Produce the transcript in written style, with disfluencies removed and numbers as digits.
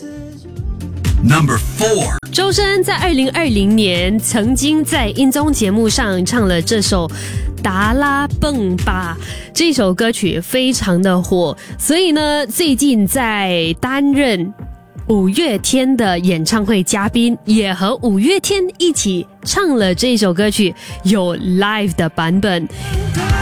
Number 4. 周深在2020年曾经在音综节目上唱了这首达拉蹦吧，这首歌曲非常的火，所以呢，最近在担任五月天的演唱会嘉宾，也和五月天一起唱了这首歌曲，有 live 的版本。